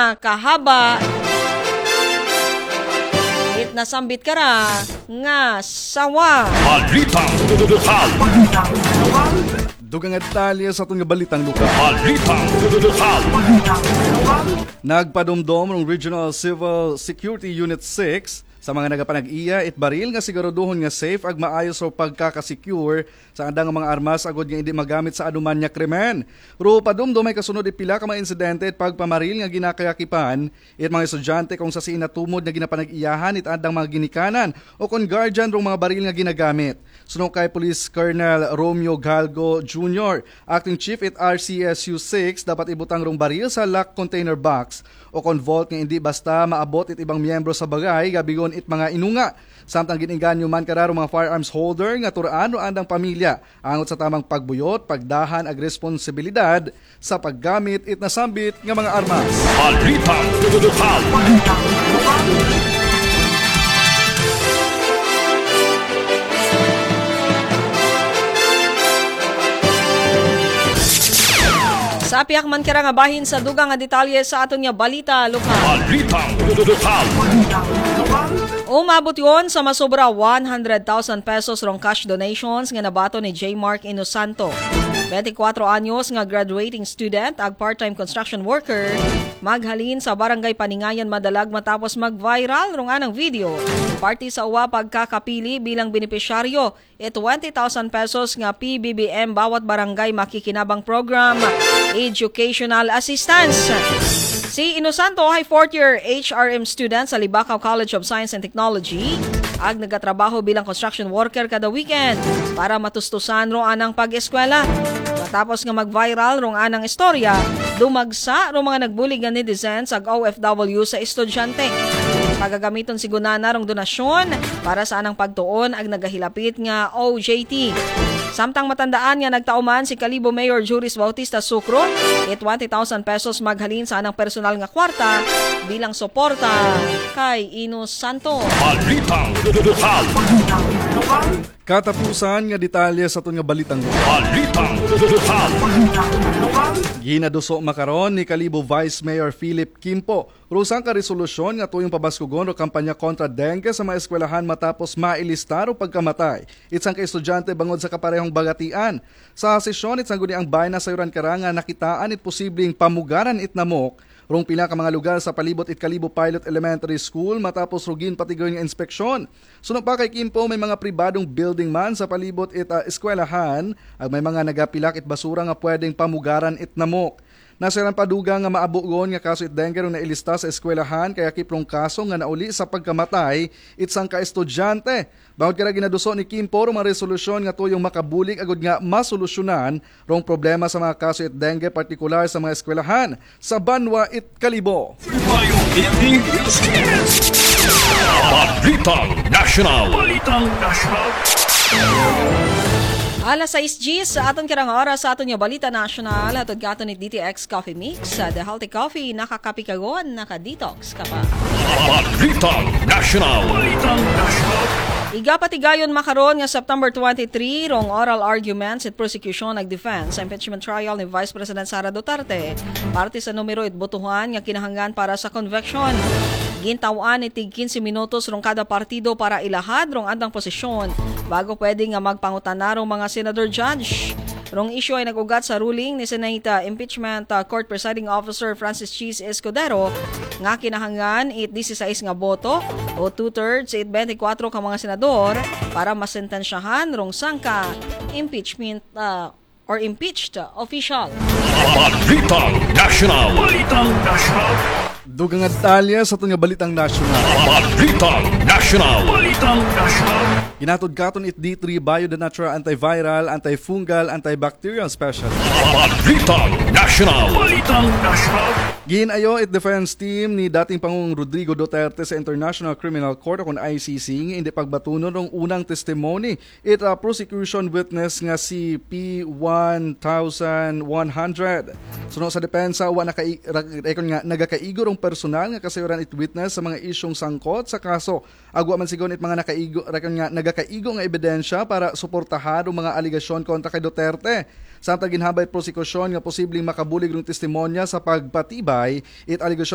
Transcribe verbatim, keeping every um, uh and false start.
nga kahaba it nasambit kara nga sawa. Balitang lokal. Dugang detalye sa itong balitang lokal. Balitang lokal. Nagpadumdom ng Regional Civil Security Unit six sa mga nagapanag-iya it baril nga siguraduhon nga safe ag maayos o pagkakasecure sa andang mga armas agod nga hindi magamit sa anuman nga krimen. Ro padumdum may kasunod ipila ka mga insidente it pagpamaril nga ginakayakipan it mga estudyante kung sa sinatumod nga ginapanag-iyahan it andang mga ginikanan o kung guardian rong mga baril nga ginagamit. Suno kay Police Colonel Romeo Galgo Junior, Acting Chief it R C S U six dapat ibutang rong baril sa lock container box o kon vault nga hindi basta maabot it ibang miyembro sa bagay gabigon it mga inunga. Samtang gininganyo man kararo mga firearms holder nga turaan o andang pamilya angot sa tamang pagbuyot, pagdahan ag responsibilidad sa paggamit it nasambit nga mga armas. Balitang lokal. Sa piyak man kira nga bahin sa dugang nga detalye sa aton nga balita lokal. Balitang lokal. Umabot yon sa masobra one hundred thousand pesos rong cash donations nga nabato ni J. Mark Inosanto. twenty-four anyos nga graduating student ag part-time construction worker maghalin sa barangay Paningayan Madalag matapos mag-viral rong anang video. Party sa uwa pagkakapili bilang benepisyaryo e twenty thousand pesos nga P B B M bawat barangay makikinabang program educational assistance. Si Inosanto ay fourth year H R M student sa Libacao College of Science and Technology ag nagatrabaho bilang construction worker kada weekend para matustusan ro anang pag-eskwela. Matapos nga mag-viral rong anang istorya, dumagsa ro mga nagbulig nga netizens ag O F W sa estudyante. Pagagamiton si gunana rong donasyon para sa anang pagtuon ag nagahilapit nga O J T. Samtang matandaan nga nagtauman si Kalibo Mayor Juris Bautista Sucro, e twenty thousand pesos maghalin sa anang personal nga kwarta bilang suporta kay Inosanto. Balitang lokal. Katapusan nga detalye sa itong nga balitang lokal. Balitang lokal. Ginaduso makaron ni Kalibo Vice Mayor Philip Kimpo rusang ka resolusyon nga tuyong pabaskugon o kampanya kontra dengue sa mga eskwelahan matapos mailistar o pagkamatay. Itsang ka estudyante bangod sa kaparehong bagatian. Sa sesyon itsang guni ang bayan na sayuran karanga nakitaan it posibleng pamugaran it namok rong pila ka mga lugar sa palibot it Kalibo Pilot Elementary School matapos rugin patigoy nga inspeksyon. Sunod pa kay Kimpo may mga pribadong building man sa palibot it uh, eskwelahan ag may mga nagapilak it basura nga pwedeng pamugaran it namok. Nasiran paduga nga maabugon nga kaso it dengue rong nailista sa eskwelahan kaya kiprong kaso nga nauli sa pagkamatay itsang ka estudyante. Bawod kara ginaduso ni Kimpo rong mga resolusyon nga tuyong makabulig agud nga masolusyonan rong problema sa mga kaso it dengue partikular sa mga eskwelahan sa Banwa it Kalibo. Balitang National. Balitang National. Alas sais G sa aton kirang oras sa aton nga balita national atod katon ni D T X Coffee Mix sa The Healthy Coffee nakakapi kagon naka-detox ka pa. Balitang National. Balitang National. Igapatigayon makaron nga September twenty-three rong oral arguments at prosecution ag defense sa impeachment trial ni Vice President Sara Duterte parte sa numero it botohan nga kinahanglan para sa conviction. Gintawan ni tig fifteen minutos rong kada partido para ilahad rong andang posisyon bago pwede nga magpangutan na rong mga senador judge. Rong issue ay nag-ugat sa ruling ni Senate Impeachment uh, Court Presiding Officer Francis Cheese Escudero nga kinahanglan it sixteen nga boto o two-thirds it twenty-four ka mga senador para masentensyahan rong sangka impeachment uh, or impeached uh, official. Balitang National. Balitang National. Dugang detalye sa itong nga balitang nasyonal. Balitang National. Balitang National. Ginatod katon it D three Bio the Natural Antiviral, Antifungal, Antibacterial Special. Balitang National. Balitang National. Ginayo it defense team ni dating Pangulong Rodrigo Duterte sa International Criminal Court o I C C nga hindi pagbatunon ng unang testimony it a prosecution witness nga si P one thousand one hundred. Suno sa depensa wa naka-rekon nga nagakaigo rong personal nga kasayuran it witness sa mga isyong sangkot sa kaso. Agwa man sigon it mga nakaigo rekon nga nagakaigo nga ebidensya para suportahan ang mga aligasyon kontra kay Duterte. Samtang ginhabay prosekusyon nga posibleng makabulig ng testimonya sa pagpatibay it aligasyon